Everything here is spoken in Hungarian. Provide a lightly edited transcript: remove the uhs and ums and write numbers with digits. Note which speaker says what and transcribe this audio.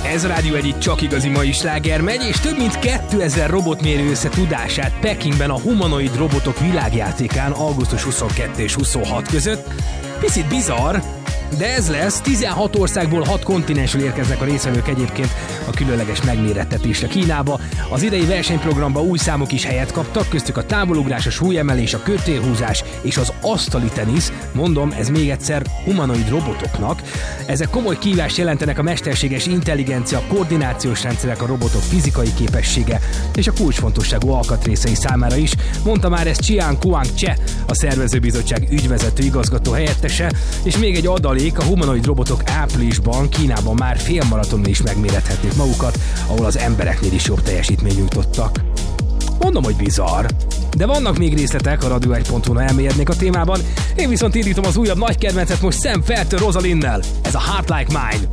Speaker 1: Ez a Rádió egyik csak igazi mai sláger megy, és több mint 2000 robot méri össze tudását Pekingben a humanoid robotok világjátékán augusztus 22 és 26 között. Picit bizarr, de ez lesz. 16 országból 6 kontinensről érkeznek a részvevők egyébként a különleges megmérettetésre Kínába. Az idei versenyprogramban új számok is helyet kaptak, köztük a távolugrás, a súlyemelés, a kötélhúzás és az asztali tenisz. Mondom, ez még egyszer humanoid robotoknak. Ezek komoly kihívást jelentenek a mesterséges intelligencia, a koordinációs rendszerek, a robotok fizikai képessége és a kulcsfontosságú alkatrészei számára is. Mondta már ezt Chiang Kuang-che, a szervezőbizottság ügyvezető igazgató helyettese, és még egy adalék, a humanoid robotok áprilisban Kínában már félmaratonon is megmérethették magukat, ahol az embereknél is jobb teljesítményt nyújtottak. Mondom, hogy bizarr. De vannak még részletek a radio1.hu-n, ha elmélyednék a témában. Én viszont indítom az újabb nagy kedvencet most Sam Feltől Rosalinnel. Ez a Heart Like Mine.